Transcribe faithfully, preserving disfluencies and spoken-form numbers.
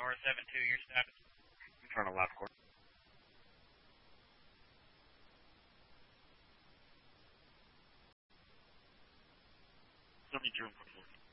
Aurora seven two, your status. Internal left court. seventy-two in front of